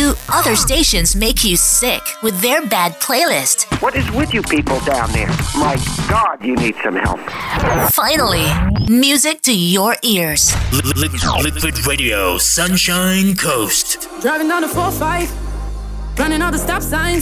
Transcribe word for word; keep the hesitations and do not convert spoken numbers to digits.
Do other stations make you sick with their bad playlist? What is with you people down there? My God, you need some help. Finally, music to your ears. Liquid, Liquid Radio, Sunshine Coast. Driving down the four five, running all the stop signs.